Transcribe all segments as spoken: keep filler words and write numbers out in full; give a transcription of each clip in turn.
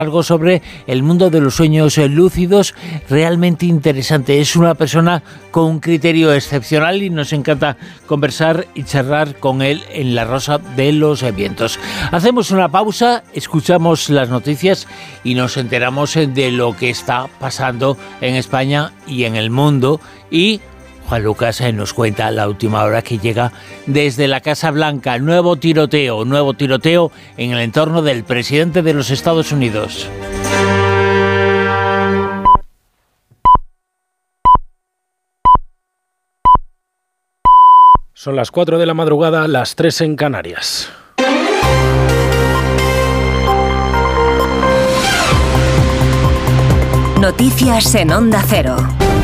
algo sobre el mundo de los sueños lúcidos realmente interesante. Es una persona con un criterio excepcional y nos encanta conversar y charlar con él en La Rosa de los Vientos. Hacemos una pausa, escuchamos las noticias y nos enteramos de lo que está pasando en España y en el mundo. Y Juan Lucas nos cuenta la última hora que llega desde la Casa Blanca. Nuevo tiroteo, nuevo tiroteo en el entorno del presidente de los Estados Unidos. Son las cuatro de la madrugada, las tres en Canarias. Noticias en Onda Cero.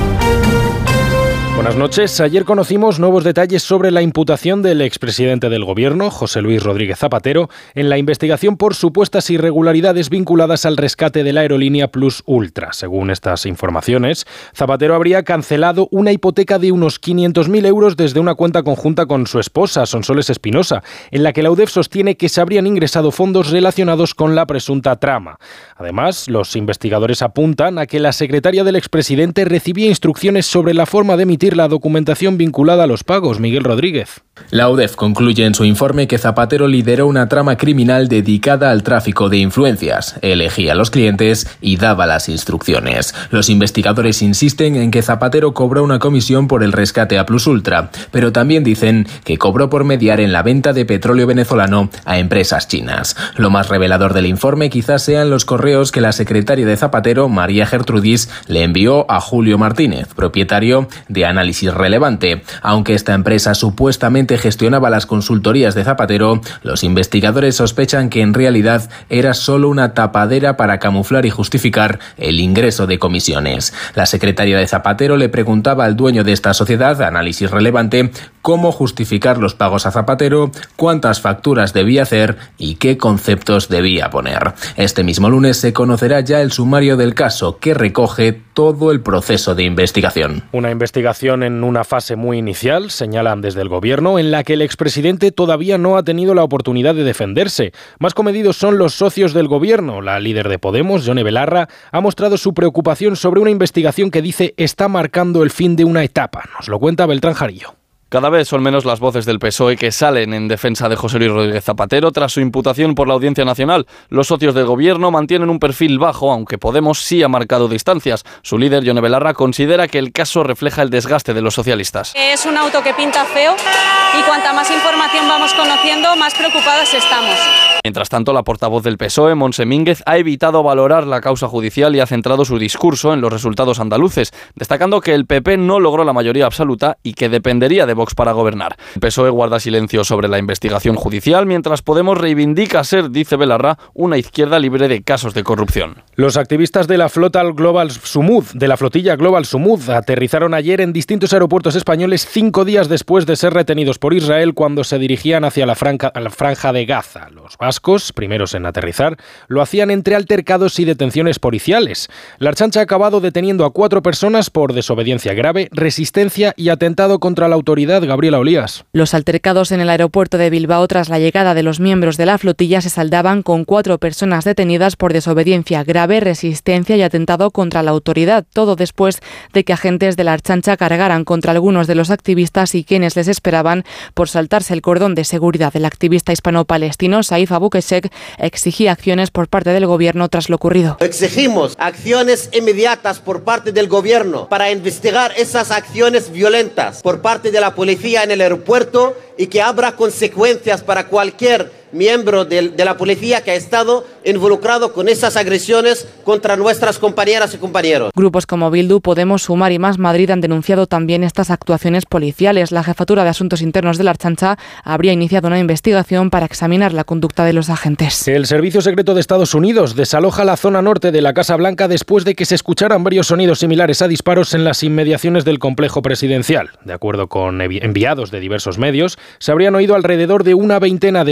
Buenas noches. Ayer conocimos nuevos detalles sobre la imputación del expresidente del Gobierno, José Luis Rodríguez Zapatero, en la investigación por supuestas irregularidades vinculadas al rescate de la aerolínea Plus Ultra. Según estas informaciones, Zapatero habría cancelado una hipoteca de unos quinientos mil euros desde una cuenta conjunta con su esposa, Sonsoles Espinosa, en la que la U D E F sostiene que se habrían ingresado fondos relacionados con la presunta trama. Además, los investigadores apuntan a que la secretaria del expresidente recibía instrucciones sobre la forma de emitir la documentación vinculada a los pagos. Miguel Rodríguez. La U D E F concluye en su informe que Zapatero lideró una trama criminal dedicada al tráfico de influencias, elegía a los clientes y daba las instrucciones. Los investigadores insisten en que Zapatero cobró una comisión por el rescate a Plus Ultra, pero también dicen que cobró por mediar en la venta de petróleo venezolano a empresas chinas. Lo más revelador del informe quizás sean los correos que la secretaria de Zapatero, María Gertrudis, le envió a Julio Martínez, propietario de Análisis Relevante. Aunque esta empresa supuestamente gestionaba las consultorías de Zapatero, los investigadores sospechan que en realidad era solo una tapadera para camuflar y justificar el ingreso de comisiones. La secretaria de Zapatero le preguntaba al dueño de esta sociedad, Análisis Relevante, cómo justificar los pagos a Zapatero, cuántas facturas debía hacer y qué conceptos debía poner. Este mismo lunes se conocerá ya el sumario del caso, que recoge todo el proceso de investigación. Una investigación en una fase muy inicial, señalan desde el Gobierno, en la que el expresidente todavía no ha tenido la oportunidad de defenderse. Más comedidos son los socios del Gobierno. La líder de Podemos, Yone Belarra, ha mostrado su preocupación sobre una investigación que dice está marcando el fin de una etapa. Nos lo cuenta Beltrán Jarillo. Cada vez son menos las voces del P S O E que salen en defensa de José Luis Rodríguez Zapatero tras su imputación por la Audiencia Nacional. Los socios del Gobierno mantienen un perfil bajo, aunque Podemos sí ha marcado distancias. Su líder, Yone Belarra, considera que el caso refleja el desgaste de los socialistas. Es un auto que pinta feo y cuanta más información vamos conociendo, más preocupadas estamos. Mientras tanto, la portavoz del P S O E, Montse Mínguez, ha evitado valorar la causa judicial y ha centrado su discurso en los resultados andaluces, destacando que el P P no logró la mayoría absoluta y que dependería de Vox para gobernar. El P S O E guarda silencio sobre la investigación judicial, mientras Podemos reivindica ser, dice Belarra, una izquierda libre de casos de corrupción. Los activistas de la flota Global Sumud, de la flotilla Global Sumud, aterrizaron ayer en distintos aeropuertos españoles cinco días después de ser retenidos por Israel cuando se dirigían hacia la franja, la franja de Gaza. Los vascos, primeros en aterrizar, lo hacían entre altercados y detenciones policiales. La Archancha ha acabado deteniendo a cuatro personas por desobediencia grave, resistencia y atentado contra la autoridad. Gabriela Olías. Los altercados en el aeropuerto de Bilbao tras la llegada de los miembros de la flotilla se saldaban con cuatro personas detenidas por desobediencia grave, resistencia y atentado contra la autoridad, todo después de que agentes de la Archancha cargaran contra algunos de los activistas y quienes les esperaban por saltarse el cordón de seguridad. El activista hispano-palestino Saif Abu Keshek exigía acciones por parte del gobierno tras lo ocurrido. Exigimos acciones inmediatas por parte del gobierno para investigar esas acciones violentas por parte de la policía en el aeropuerto y que habrá consecuencias para cualquier miembro de, de la policía que ha estado involucrado con esas agresiones contra nuestras compañeras y compañeros. Grupos como Bildu, Podemos, Sumar y Más Madrid han denunciado también estas actuaciones policiales. La Jefatura de Asuntos Internos de la Archancha habría iniciado una investigación para examinar la conducta de los agentes. El Servicio Secreto de Estados Unidos desaloja la zona norte de la Casa Blanca después de que se escucharan varios sonidos similares a disparos en las inmediaciones del complejo presidencial. De acuerdo con enviados de diversos medios, se habrían oído alrededor de una veintena de detonaciones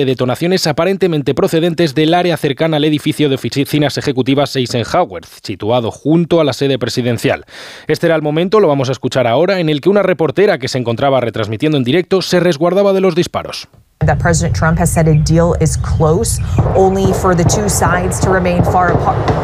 detonaciones aparentemente procedentes del área cercana al edificio de oficinas ejecutivas Eisenhower, situado junto a la sede presidencial. Este era el momento, lo vamos a escuchar ahora, en el que una reportera que se encontraba retransmitiendo en directo se resguardaba de los disparos. That President Trump has said a deal is close, only for the two sides to remain far apart.